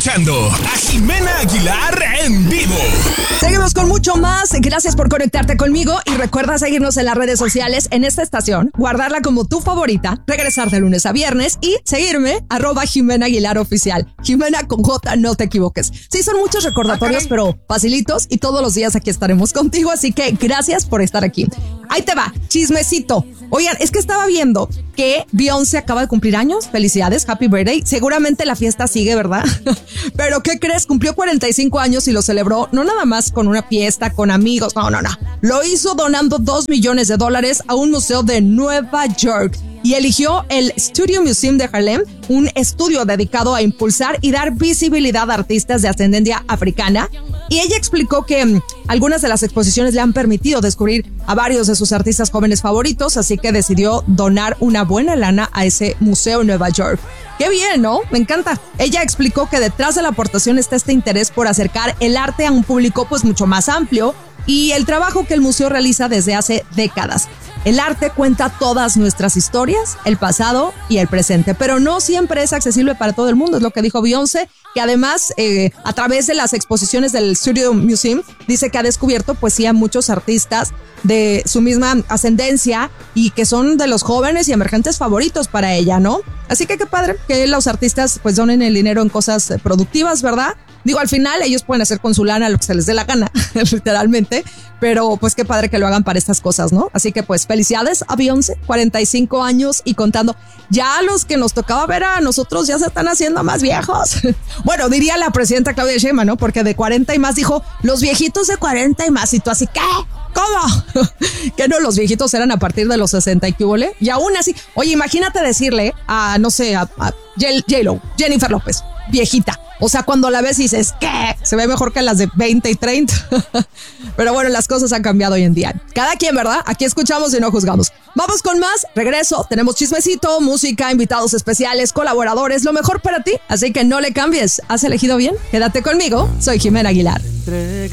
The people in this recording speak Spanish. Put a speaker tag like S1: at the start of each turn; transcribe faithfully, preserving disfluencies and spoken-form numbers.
S1: escuchando a Jimena Aguilar en vivo.
S2: Seguimos con mucho más. Gracias por conectarte conmigo y recuerda seguirnos en las redes sociales en esta estación, guardarla como tu favorita, regresar de lunes a viernes y seguirme, arroba Jimena Aguilar Oficial. Jimena con J, no te equivoques. Sí, son muchos recordatorios, pero facilitos y todos los días aquí estaremos contigo, así que gracias por estar aquí. Ahí te va, chismecito. Oigan, es que estaba viendo que Beyoncé acaba de cumplir años. Felicidades, happy birthday. Seguramente la fiesta sigue, ¿verdad? Pero ¿qué crees? Cumplió cuarenta y cinco años y lo celebró no nada más con una fiesta, con amigos. No, no, no. Lo hizo donando dos millones de dólares a un museo de Nueva York. Y eligió el Studio Museum de Harlem, un estudio dedicado a impulsar y dar visibilidad a artistas de ascendencia africana. Y ella explicó que um, algunas de las exposiciones le han permitido descubrir a varios de sus artistas jóvenes favoritos, así que decidió donar una buena lana a ese museo en Nueva York. ¡Qué bien!, ¿no? Me encanta. Ella explicó que detrás de la aportación está este interés por acercar el arte a un público pues mucho más amplio y el trabajo que el museo realiza desde hace décadas. El arte cuenta todas nuestras historias, el pasado y el presente, pero no siempre es accesible para todo el mundo, es lo que dijo Beyoncé, que además eh, a través de las exposiciones del Studio Museum dice que ha descubierto pues sí a muchos artistas de su misma ascendencia y que son de los jóvenes y emergentes favoritos para ella, ¿no? Así que qué padre que los artistas pues donen el dinero en cosas productivas, ¿verdad? Digo, al final ellos pueden hacer con su lana lo que se les dé la gana, literalmente, pero pues qué padre que lo hagan para estas cosas, ¿no? Así que pues felicidades a Beyoncé, cuarenta y cinco años y contando. Ya los que nos tocaba ver a nosotros ya se están haciendo más viejos. Bueno, diría la presidenta Claudia Sheinbaum, ¿no? Porque de cuarenta y más dijo, los viejitos de cuarenta y más, y tú así, ¿qué? ¿Cómo? Que no, los viejitos eran a partir de los sesenta y qué hubo, y aún así, oye, imagínate decirle a, no sé, a, a J-Lo, Jennifer López, viejita. O sea, cuando la ves y dices, ¿qué? Se ve mejor que las de veinte y treinta. Pero bueno, las cosas han cambiado hoy en día. Cada quien, ¿verdad? Aquí escuchamos y no juzgamos. Vamos con más. Regreso. Tenemos chismecito, música, invitados especiales, colaboradores, lo mejor para ti. Así que no le cambies. ¿Has elegido bien? Quédate conmigo. Soy Jimena Aguilar.